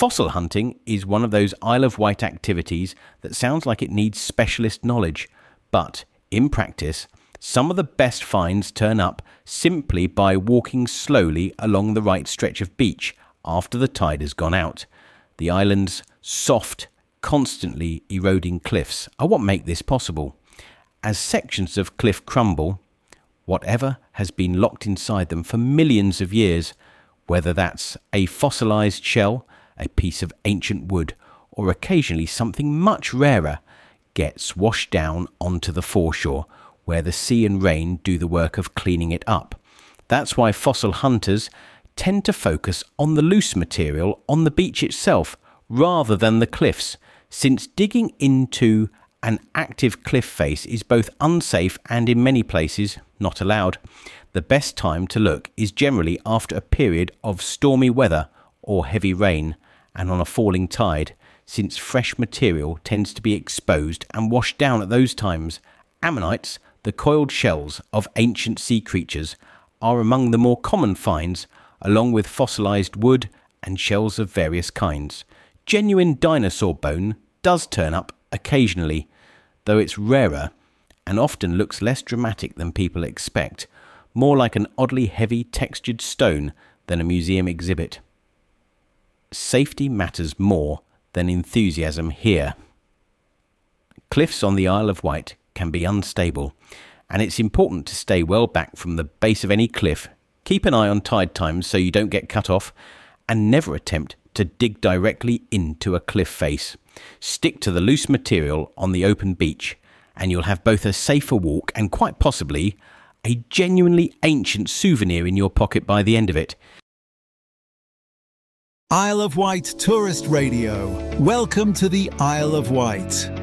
Fossil hunting is one of those Isle of Wight activities that sounds like it needs specialist knowledge, but in practice, some of the best finds turn up simply by walking slowly along the right stretch of beach after the tide has gone out. The island's soft, constantly eroding cliffs are what make this possible. As sections of cliff crumble, whatever has been locked inside them for millions of years, whether that's a fossilized shell, a piece of ancient wood, or occasionally something much rarer, gets washed down onto the foreshore, where the sea and rain do the work of cleaning it up. That's why fossil hunters tend to focus on the loose material on the beach itself, rather than the cliffs, since digging into an active cliff face is both unsafe and in many places not allowed. The best time to look is generally after a period of stormy weather or heavy rain and on a falling tide, since fresh material tends to be exposed and washed down at those times. Ammonites, the coiled shells of ancient sea creatures, are among the more common finds, along with fossilized wood and shells of various kinds. Genuine dinosaur bone does turn up occasionally, though it's rarer and often looks less dramatic than people expect, more like an oddly heavy textured stone than a museum exhibit. Safety matters more than enthusiasm here. Cliffs on the Isle of Wight can be unstable, and it's important to stay well back from the base of any cliff. Keep an eye on tide times so you don't get cut off, and never attempt to dig directly into a cliff face. Stick to the loose material on the open beach, and you'll have both a safer walk and quite possibly a genuinely ancient souvenir in your pocket by the end of it. Isle of Wight Tourist Radio. Welcome to the Isle of Wight.